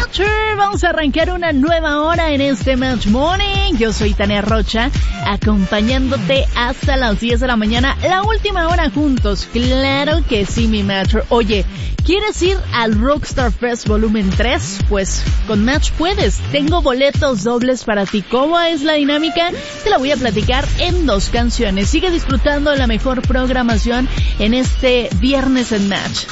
Matcher. Vamos a arrancar una nueva hora en este Match Morning. Yo soy Tania Rocha, acompañándote hasta las 10 de la mañana. La última hora juntos, claro que sí, mi Matcher. Oye, ¿quieres ir al Rockstar Fest Volumen 3? Pues con Match puedes. Tengo boletos dobles para ti. ¿Cómo es la dinámica? Te la voy a platicar en 2 canciones. Sigue disfrutando de la mejor programación en este viernes en Match.